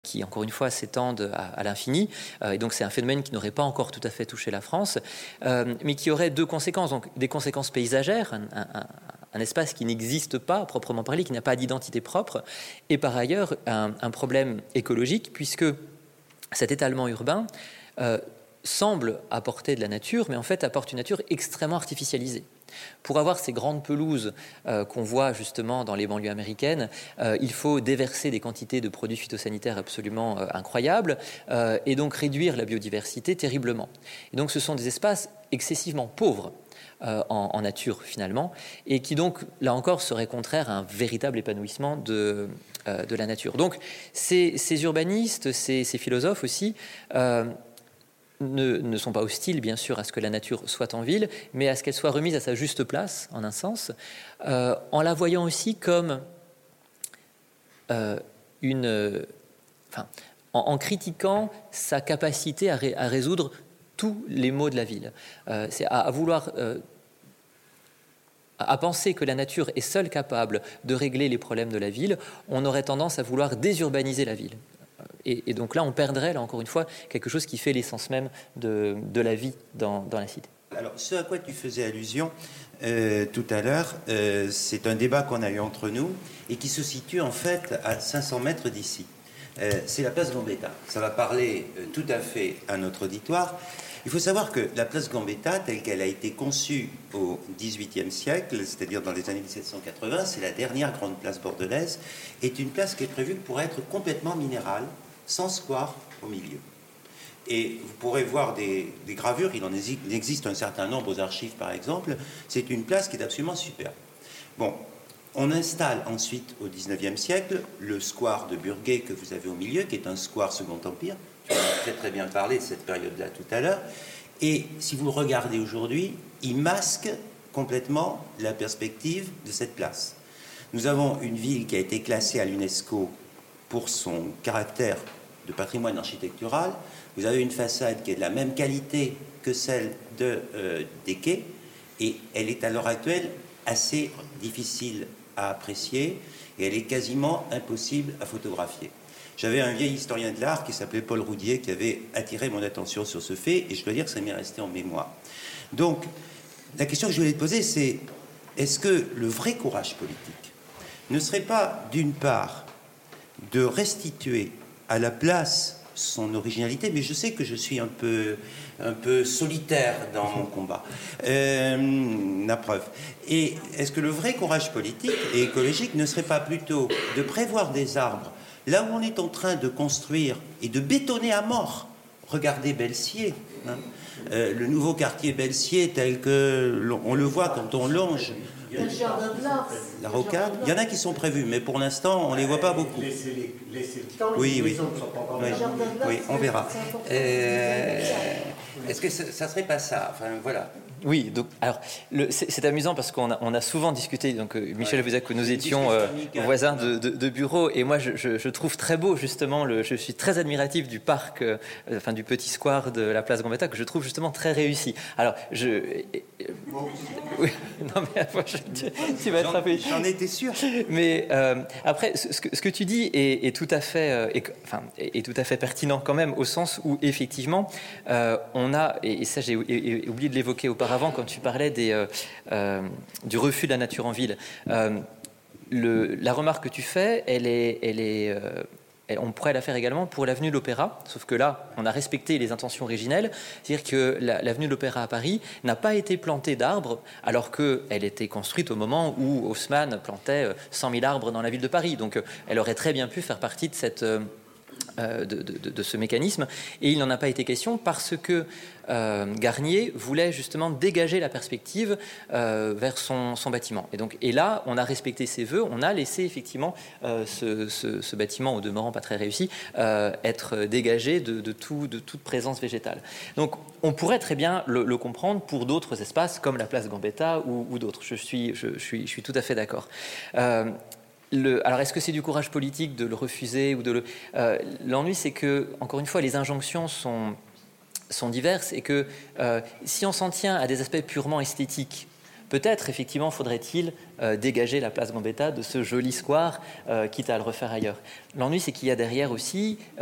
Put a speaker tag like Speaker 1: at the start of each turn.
Speaker 1: qui, encore une fois, s'étendent à l'infini. Et donc, c'est un phénomène qui n'aurait pas encore tout à fait touché la France, mais qui aurait deux conséquences. Donc, des conséquences paysagères, un espace qui n'existe pas, proprement parlé, qui n'a pas d'identité propre, et par ailleurs, un problème écologique, puisque cet étalement urbain semble apporter de la nature, mais en fait apporte une nature extrêmement artificialisée. Pour avoir ces grandes pelouses qu'on voit justement dans les banlieues américaines, il faut déverser des quantités de produits phytosanitaires absolument incroyables et donc réduire la biodiversité terriblement. Et donc ce sont des espaces excessivement pauvres en nature finalement, et qui donc là encore seraient contraires à un véritable épanouissement de la nature. Donc ces urbanistes, ces philosophes aussi, ne sont pas hostiles, bien sûr, à ce que la nature soit en ville, mais à ce qu'elle soit remise à sa juste place, en un sens, en la voyant aussi comme en critiquant sa capacité à résoudre tous les maux de la ville. C'est à vouloir... à penser que la nature est seule capable de régler les problèmes de la ville, on aurait tendance à vouloir désurbaniser la ville. Et donc là, on perdrait, là encore une fois, quelque chose qui fait l'essence même de la vie dans la cité.
Speaker 2: Alors, ce à quoi tu faisais allusion tout à l'heure, c'est un débat qu'on a eu entre nous et qui se situe en fait à 500 mètres d'ici. C'est la place Gambetta. Ça va parler tout à fait à notre auditoire. Il faut savoir que la place Gambetta, telle qu'elle a été conçue au XVIIIe siècle, c'est-à-dire dans les années 1780, c'est la dernière grande place bordelaise, est une place qui est prévue pour être complètement minérale, sans square au milieu. Et vous pourrez voir des gravures, il en existe un certain nombre aux archives par exemple, c'est une place qui est absolument superbe. Bon, on installe ensuite au XIXe siècle le square de Burguet que vous avez au milieu, qui est un square Second Empire. Tu en as très très bien parlé de cette période-là tout à l'heure. Et si vous le regardez aujourd'hui, il masque complètement la perspective de cette place. Nous avons une ville qui a été classée à l'UNESCO pour son caractère de patrimoine architectural. Vous avez une façade qui est de la même qualité que celle des quais, et elle est à l'heure actuelle assez difficile à apprécier, et elle est quasiment impossible à photographier. J'avais un vieil historien de l'art qui s'appelait Paul Roudier qui avait attiré mon attention sur ce fait, et je dois dire que ça m'est resté en mémoire. Donc, la question que je voulais te poser, c'est est-ce que le vrai courage politique ne serait pas, d'une part, de restituer à la place son originalité, mais je sais que je suis un peu solitaire dans mon combat. La preuve. Et est-ce que le vrai courage politique et écologique ne serait pas plutôt de prévoir des arbres là où on est en train de construire et de bétonner à mort? Regardez Belsier, hein, le nouveau quartier Belsier tel que on le voit quand on longe la rocade. Il y en a qui sont prévus, mais pour l'instant, on ne les voit pas beaucoup.
Speaker 3: Laissez le temps,
Speaker 2: oui.
Speaker 3: Les autres ne sont pas encore
Speaker 2: Oui, on verra. Est-ce que ça serait pas ça? Enfin, voilà.
Speaker 1: Oui, donc, alors, c'est amusant parce qu'on a souvent discuté, donc Michel vous disait que nous étions voisins de bureau, et moi je trouve très beau justement, je suis très admiratif du parc, du petit square de la place Gambetta, que je trouve justement très réussi. Alors, oui, non mais tu vas être un peu...
Speaker 2: J'en étais sûr.
Speaker 1: Mais après, ce que tu dis est tout à fait, est tout à fait pertinent quand même, au sens où effectivement, on a, et ça j'ai oublié de l'évoquer auparavant, quand tu parlais du refus de la nature en ville. La remarque que tu fais, on pourrait la faire également pour l'avenue de l'Opéra, sauf que là, on a respecté les intentions originelles, c'est-à-dire que l'avenue de l'Opéra à Paris n'a pas été plantée d'arbres, alors qu'elle était construite au moment où Haussmann plantait 100 000 arbres dans la ville de Paris. Donc, elle aurait très bien pu faire partie de ce mécanisme, et il n'en a pas été question parce que Garnier voulait justement dégager la perspective vers son bâtiment. Et là, on a respecté ses vœux, on a laissé effectivement ce bâtiment, au demeurant pas très réussi, être dégagé de toute présence végétale. Donc, on pourrait très bien le comprendre pour d'autres espaces comme la place Gambetta ou d'autres. Je suis tout à fait d'accord. Alors, est-ce que c'est du courage politique de le refuser ou l'ennui, c'est que, encore une fois, les injonctions sont diverses, et que si on s'en tient à des aspects purement esthétiques, peut-être effectivement faudrait-il dégager la place Gambetta de ce joli square, quitte à le refaire ailleurs. L'ennui, c'est qu'il y a derrière aussi